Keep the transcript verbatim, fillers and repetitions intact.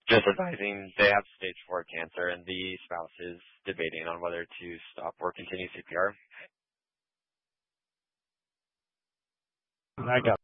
Just advising they have stage four cancer and the spouse is debating on whether to stop or continue C P R. I got